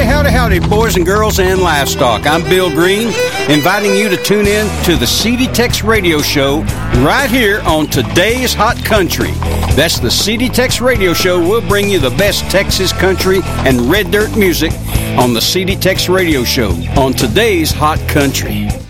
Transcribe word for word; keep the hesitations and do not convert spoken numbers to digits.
howdy, howdy, boys and girls and livestock. I'm Bill Green, inviting you to tune in to the C D Tex Radio Show right here on Today's Hot Country. That's the C D Tex Radio Show. We'll bring you the best Texas country and red dirt music on the C D Tex Radio Show on Today's Hot Country.